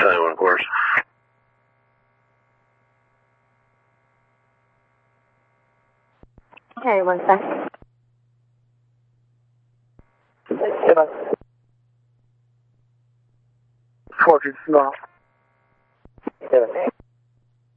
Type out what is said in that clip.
tell you when, of course. Okay, 1 sec. 4 to small. 7.